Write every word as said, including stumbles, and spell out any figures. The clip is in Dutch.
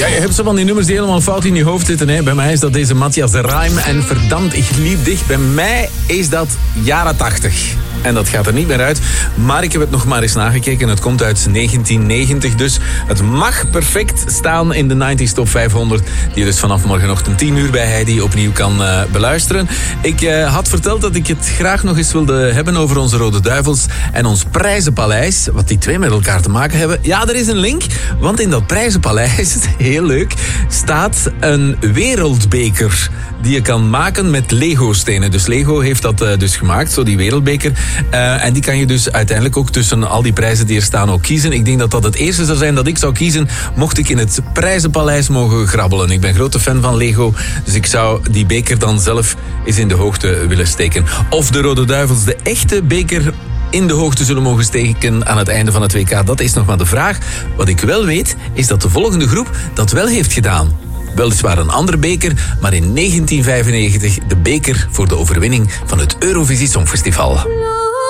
Ja, je hebt zo van die nummers die helemaal fout in je hoofd zitten. Hè. Bij mij is dat deze Matthias de Rijm en Verdammt, ik liep dich. Bij mij is dat jaren tachtig. En dat gaat er niet meer uit. Maar ik heb het nog maar eens nagekeken. Het komt uit negentien negentig. Dus het mag perfect staan in de negentig Top vijfhonderd. Die je dus vanaf morgenochtend tien uur bij Heidi opnieuw kan uh, beluisteren. Ik uh, had verteld dat ik het graag nog eens wilde hebben over onze Rode Duivels en ons Prijzenpaleis. Wat die twee met elkaar te maken hebben. Ja, er is een link. Want in dat Prijzenpaleis, heel leuk, staat een wereldbeker die je kan maken met Lego-stenen. Dus Lego heeft dat uh, dus gemaakt, zo die wereldbeker. Uh, en die kan je dus uiteindelijk ook tussen al die prijzen die er staan ook kiezen. Ik denk dat dat het eerste zou zijn dat ik zou kiezen mocht ik in het Prijzenpaleis mogen grabbelen. Ik ben grote fan van Lego, dus ik zou die beker dan zelf eens in de hoogte willen steken. Of de Rode Duivels de echte beker in de hoogte zullen mogen steken aan het einde van het W K. Dat is nog maar de vraag. Wat ik wel weet, is dat de volgende groep dat wel heeft gedaan. Weliswaar een andere beker, maar in negentien vijfennegentig de beker voor de overwinning van het Eurovisie Songfestival.